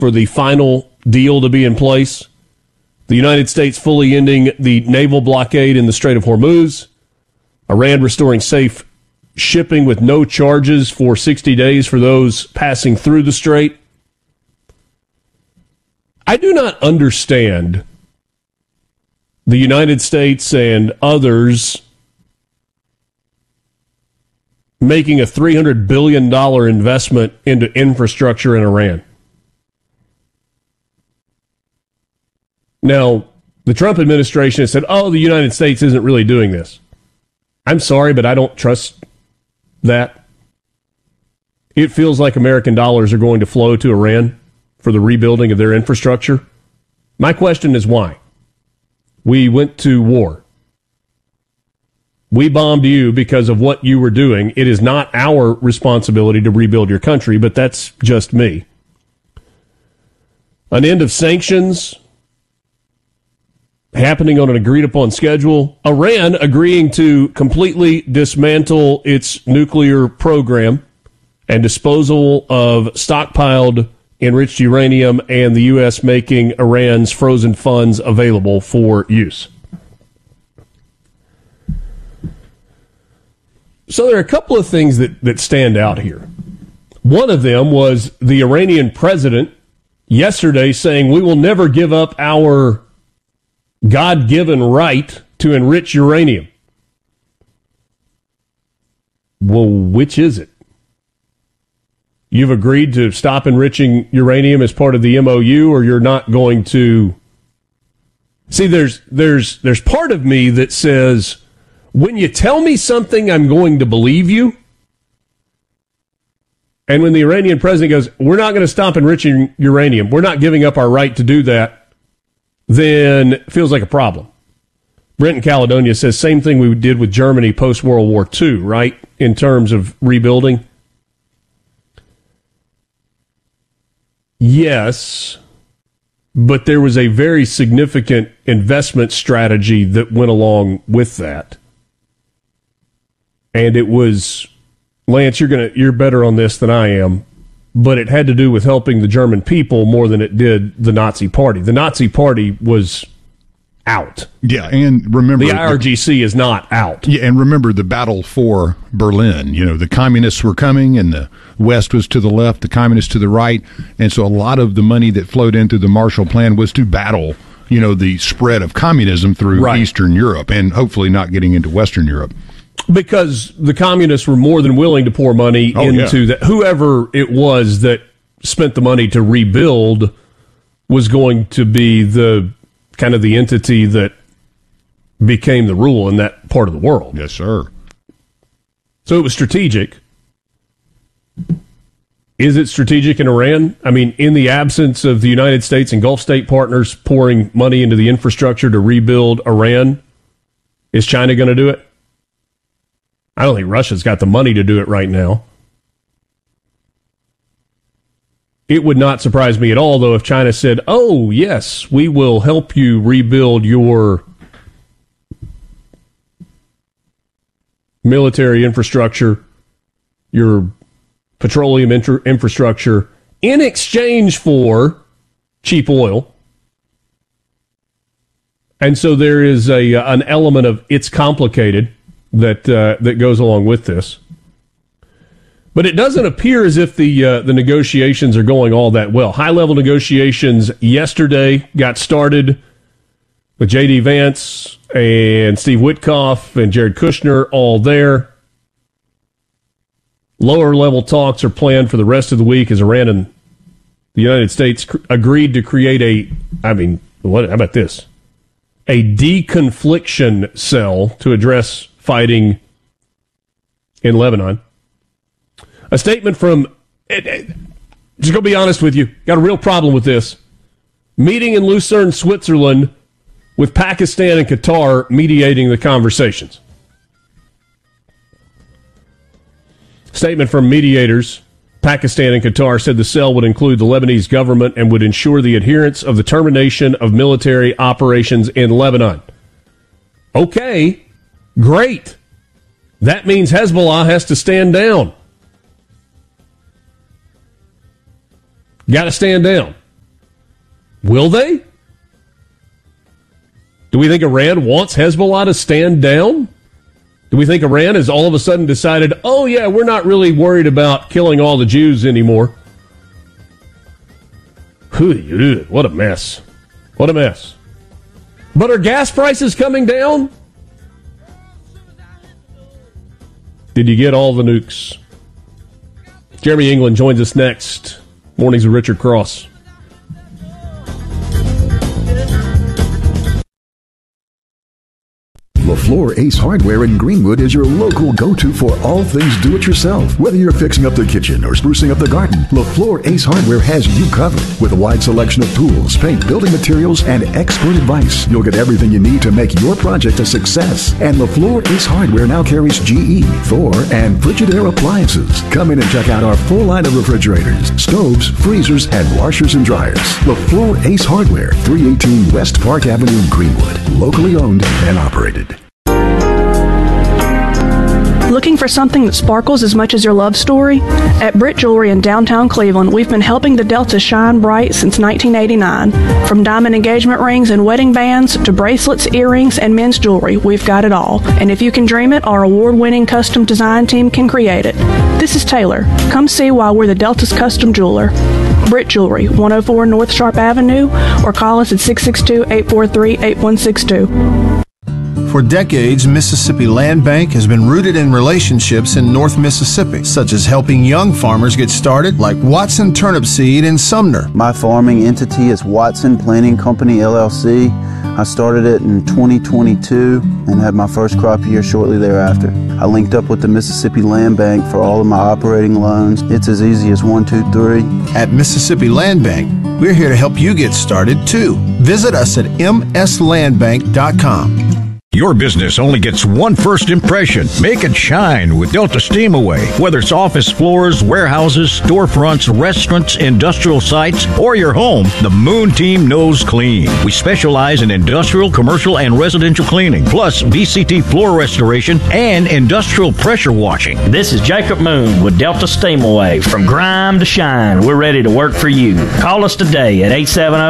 for the final deal to be in place. The United States fully ending the naval blockade in the Strait of Hormuz. Iran restoring safe shipping with no charges for 60 days for those passing through the strait. I do not understand the United States and others making a $300 billion investment into infrastructure in Iran. Now, the Trump administration has said, the United States isn't really doing this. I'm sorry, but I don't trust that. It feels like American dollars are going to flow to Iran for the rebuilding of their infrastructure. My question is why? We went to war. We bombed you because of what you were doing. It is not our responsibility to rebuild your country, but that's just me. An end of sanctions happening on an agreed-upon schedule. Iran agreeing to completely dismantle its nuclear program and disposal of stockpiled enriched uranium, and the U.S. making Iran's frozen funds available for use. So there are a couple of things that stand out here. One of them was the Iranian president yesterday saying, we will never give up our God-given right to enrich uranium. Well, which is it? You've agreed to stop enriching uranium as part of the MOU, or you're not going to? See, there's part of me that says, when you tell me something, I'm going to believe you. And when the Iranian president goes, we're not going to stop enriching uranium, we're not giving up our right to do that, then it feels like a problem. Brent in Caledonia says, same thing we did with Germany post-World War II, right, in terms of rebuilding. Yes, but there was a very significant investment strategy that went along with that. And it was, Lance, you're better on this than I am, but it had to do with helping the German people more than it did the Nazi Party. The Nazi Party was out. Yeah, and remember, the IRGC is not out. Yeah, and remember the battle for Berlin. You know, the communists were coming, and the West was to the left, the communists to the right, and so a lot of the money that flowed into the Marshall Plan was to battle, the spread of communism through Eastern Europe, and hopefully not getting into Western Europe. Because the communists were more than willing to pour money into that. Whoever it was that spent the money to rebuild was going to be the kind of the entity that became the rule in that part of the world. Yes, sir. So it was strategic. Is it strategic in Iran? I mean, in the absence of the United States and Gulf state partners pouring money into the infrastructure to rebuild Iran, is China going to do it? I don't think Russia's got the money to do it right now. It would not surprise me at all, though, if China said, oh, yes, we will help you rebuild your military infrastructure, your petroleum infrastructure, in exchange for cheap oil. And so there is an element of it's complicated that goes along with this. But it doesn't appear as if the negotiations are going all that well. High-level negotiations yesterday got started with J.D. Vance and Steve Witkoff and Jared Kushner all there. Lower-level talks are planned for the rest of the week as Iran and the United States agreed to create how about this? A deconfliction cell to address fighting in Lebanon. A statement from, just going to be honest with you, got a real problem with this. Meeting in Lucerne, Switzerland, with Pakistan and Qatar mediating the conversations. Statement from mediators. Pakistan and Qatar said the cell would include the Lebanese government and would ensure the adherence of the termination of military operations in Lebanon. Okay, great. That means Hezbollah has to stand down. Got to stand down. Will they? Do we think Iran wants Hezbollah to stand down? Do we think Iran has all of a sudden decided, oh yeah, we're not really worried about killing all the Jews anymore? What a mess. What a mess. But are gas prices coming down? Did you get all the nukes? Jeremy England joins us next. Mornings with Richard Cross. LaFleur Ace Hardware in Greenwood is your local go-to for all things do-it-yourself. Whether you're fixing up the kitchen or sprucing up the garden, LaFleur Ace Hardware has you covered. With a wide selection of tools, paint, building materials, and expert advice, you'll get everything you need to make your project a success. And LaFleur Ace Hardware now carries GE, Thor, and Frigidaire appliances. Come in and check out our full line of refrigerators, stoves, freezers, and washers and dryers. LaFleur Ace Hardware, 318 West Park Avenue, Greenwood. Locally owned and operated. Looking for something that sparkles as much as your love story? At Britt Jewelry in downtown Cleveland, we've been helping the Delta shine bright since 1989. From diamond engagement rings and wedding bands to bracelets, earrings, and men's jewelry, we've got it all. And if you can dream it, our award-winning custom design team can create it. This is Taylor. Come see why we're the Delta's custom jeweler. Britt Jewelry, 104 North Sharp Avenue, or call us at 662-843-8162. For decades, Mississippi Land Bank has been rooted in relationships in North Mississippi, such as helping young farmers get started, like Watson Turnip Seed in Sumner. My farming entity is Watson Planting Company, LLC. I started it in 2022 and had my first crop year shortly thereafter. I linked up with the Mississippi Land Bank for all of my operating loans. It's as easy as 1, 2, 3. At Mississippi Land Bank, we're here to help you get started too. Visit us at mslandbank.com. Your business only gets one first impression. Make it shine with Delta Steamaway. Whether it's office floors, warehouses, storefronts, restaurants, industrial sites, or your home, the Moon team knows clean. We specialize in industrial, commercial, and residential cleaning, plus VCT floor restoration and industrial pressure washing. This is Jacob Moon with Delta Steamaway. From grime to shine, we're ready to work for you. Call us today at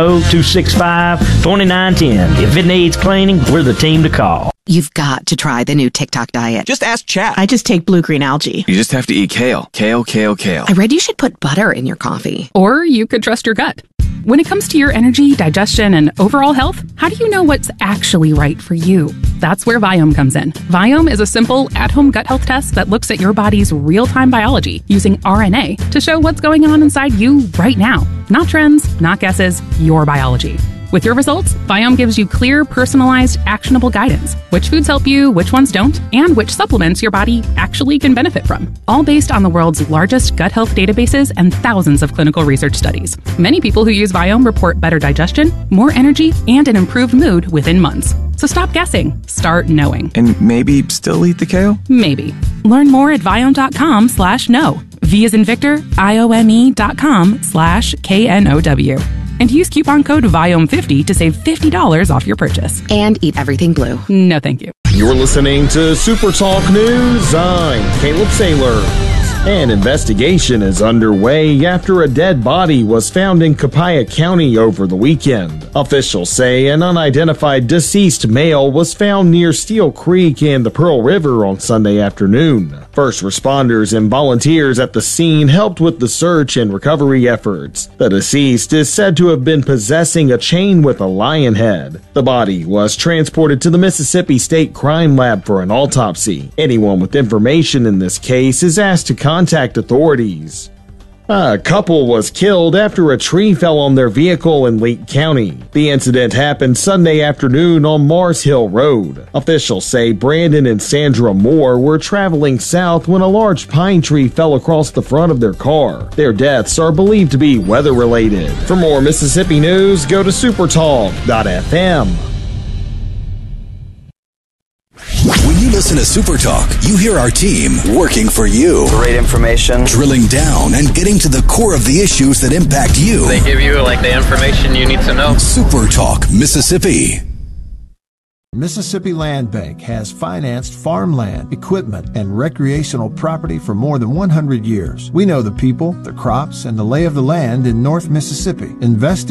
870-265-2910. If it needs cleaning, we're the team to call. You've got to try the new TikTok diet. Just ask chat. I just take blue-green algae. You just have to eat kale. Kale, kale, kale. I read you should put butter in your coffee. Or you could trust your gut. When it comes to your energy, digestion, and overall health, how do you know what's actually right for you? That's where Viome comes in. Viome is a simple, at-home gut health test that looks at your body's real-time biology using RNA to show what's going on inside you right now. Not trends, not guesses, your biology. With your results, Viome gives you clear, personalized, actionable guidance. Which foods help you, which ones don't, and which supplements your body actually can benefit from. All based on the world's largest gut health databases and thousands of clinical research studies. Many people who use Viome report better digestion, more energy, and an improved mood within months. So stop guessing. Start knowing. And maybe still eat the kale? Maybe. Learn more at Viome.com/know. V as in Victor, IOME.com/KNOW. And use coupon code VIOME50 to save $50 off your purchase. And eat everything blue. No, thank you. You're listening to Super Talk News. I'm Caleb Saylor. An investigation is underway after a dead body was found in Copiah County over the weekend. Officials say an unidentified deceased male was found near Steel Creek and the Pearl River on Sunday afternoon. First responders and volunteers at the scene helped with the search and recovery efforts. The deceased is said to have been possessing a chain with a lion head. The body was transported to the Mississippi State Crime Lab for an autopsy. Anyone with information in this case is asked to contact authorities. A couple was killed after a tree fell on their vehicle in Lake County. The incident happened Sunday afternoon on Mars Hill Road. Officials say Brandon and Sandra Moore were traveling south when a large pine tree fell across the front of their car. Their deaths are believed to be weather-related. For more Mississippi news, go to supertalk.fm. When you listen to Super Talk, you hear our team working for you. Great information. Drilling down and getting to the core of the issues that impact you. They give you the information you need to know. Super Talk, Mississippi. Mississippi Land Bank has financed farmland, equipment, and recreational property for more than 100 years. We know the people, the crops, and the lay of the land in North Mississippi. Invest